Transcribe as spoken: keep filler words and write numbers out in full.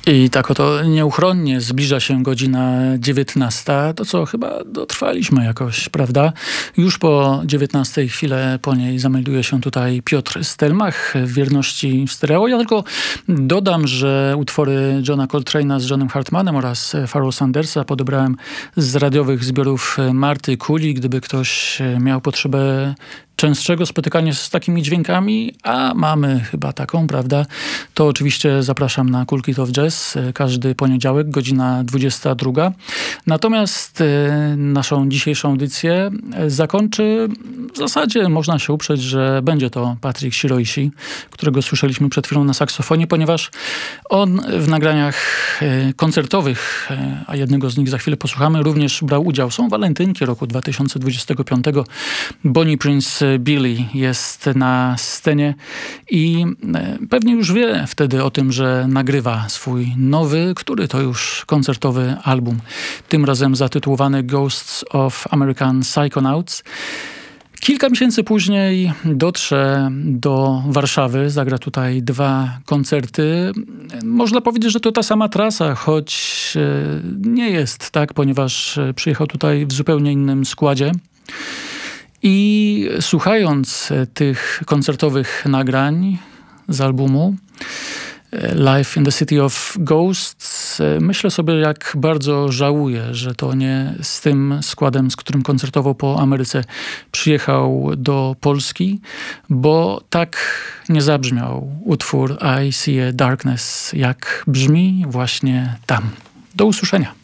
I tak oto nieuchronnie zbliża się godzina dziewiętnasta, to co chyba dotrwaliśmy jakoś, prawda? Już po dziewiętnastej, chwilę po niej zamelduje się tutaj Piotr Stelmach w wierności w stereo. Ja tylko dodam, że utwory Johna Coltrane'a z Johnem Hartmanem oraz Pharoah Sandersa podebrałem z radiowych zbiorów Marty Kuli. Gdyby ktoś miał potrzebę częstszego spotykania z takimi dźwiękami, a mamy chyba taką, prawda? To oczywiście zapraszam na Cool Kid of Jazz każdy poniedziałek, godzina dwudziesta druga. Natomiast e, naszą dzisiejszą audycję zakończy, w zasadzie można się uprzeć, że będzie to Patrick Shiroishi, którego słyszeliśmy przed chwilą na saksofonie, ponieważ on w nagraniach e, koncertowych, e, a jednego z nich za chwilę posłuchamy, również brał udział. Są walentynki roku dwa tysiące dwudziestego piątego. Bonnie Prince Billy jest na scenie i pewnie już wie wtedy o tym, że nagrywa swój nowy, który to już koncertowy album. Tym razem zatytułowany Ghosts of American Psychonauts. Kilka miesięcy później dotrze do Warszawy, zagra tutaj dwa koncerty. Można powiedzieć, że to ta sama trasa, choć nie jest tak, ponieważ przyjechał tutaj w zupełnie innym składzie. I słuchając tych koncertowych nagrań z albumu Live in the City of Ghosts, myślę sobie, jak bardzo żałuję, że to nie z tym składem, z którym koncertował po Ameryce, przyjechał do Polski, bo tak nie zabrzmiał utwór I See a Darkness, jak brzmi właśnie tam. Do usłyszenia.